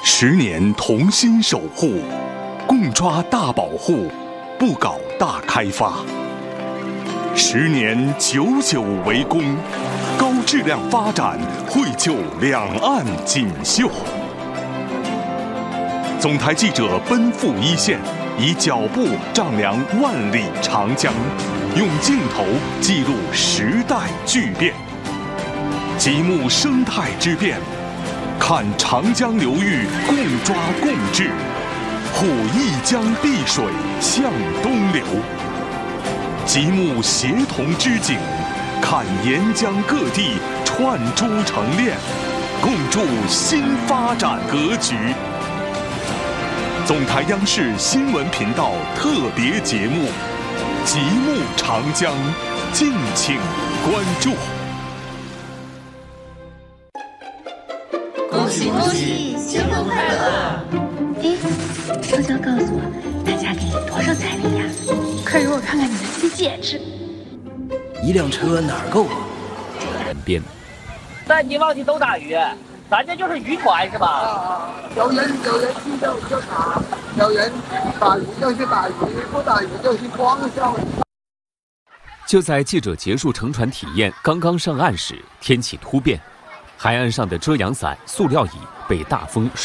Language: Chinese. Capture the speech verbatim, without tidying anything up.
十年同心守护，共抓大保护，不搞大开发。十年久久为功，高质量发展绘就两岸锦绣。总台记者奔赴一线，以脚步丈量万里长江，用镜头记录时代巨变。极目生态之变，看长江流域共抓共治，护一江碧水向东流。极目协同之景，看沿江各地串珠成链，共筑新发展格局。总台央视新闻频道特别节目《极目长江》，敬请关注。 恭喜恭喜，新婚快乐！哎，悄悄告诉我，大家给你多少彩礼呀？可以给我看看你的新戒指。 一辆车哪儿够啊？ 边， 三级旺季都打鱼，咱这就是渔船是吧？ 啊，有人有人去就就打，有人打鱼就去打鱼，不打鱼就去光笑。 就在记者结束乘船体验刚刚上岸时，天气突变，海岸上的遮阳伞、塑料椅被大风